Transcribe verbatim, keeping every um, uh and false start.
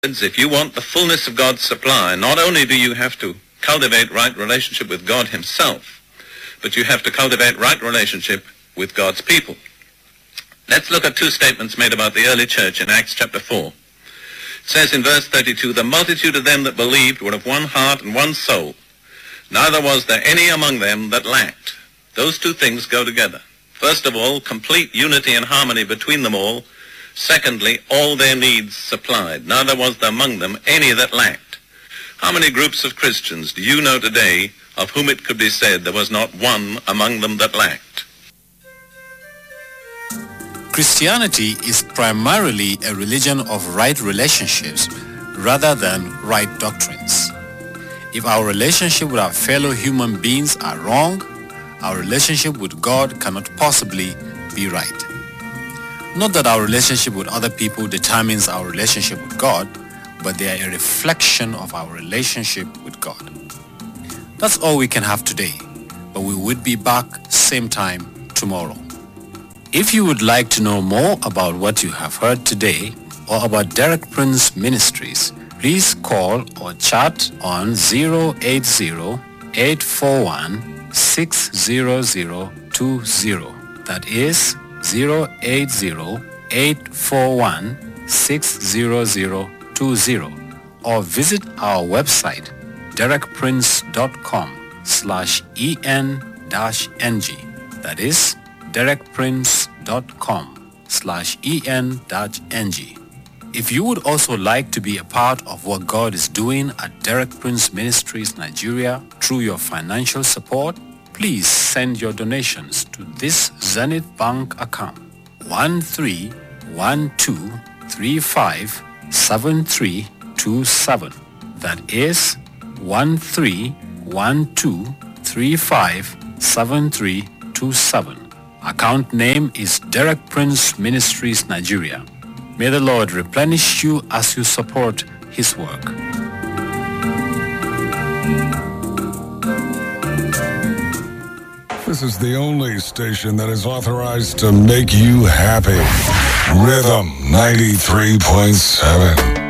If you want the fullness of God's supply, not only do you have to cultivate right relationship with God himself, but you have to cultivate right relationship with God's people. Let's look at two statements made about the early church in Acts chapter four. It says in verse thirty-two, "The multitude of them that believed were of one heart and one soul. Neither was there any among them that lacked." Those two things go together. First of all, complete unity and harmony between them all. Secondly, all their needs supplied. Neither was there among them any that lacked. How many groups of Christians do you know today of whom it could be said there was not one among them that lacked? Christianity is primarily a religion of right relationships rather than right doctrines. If our relationship with our fellow human beings are wrong, our relationship with God cannot possibly be right. Not that our relationship with other people determines our relationship with God, but they are a reflection of our relationship with God. That's all we can have today, but we would be back same time tomorrow. If you would like to know more about what you have heard today or about Derek Prince Ministries, please call or chat on zero eight zero, eight four one, six zero zero two zero. That is zero eight zero, eight four one, six zero zero two zero, or visit our website derek prince dot com slash en dash ng. That is derek prince dot com slash en dash ng. If you would also like to be a part of what God is doing at Derek Prince Ministries Nigeria through your financial support, please send your donations to this Zenith Bank account one three one two three five seven three two seven. That is one three one two three five seven three two seven. Account name is Derek Prince Ministries Nigeria. May the Lord replenish you as you support his work. This is the only station that is authorized to make you happy. Rhythm ninety-three point seven.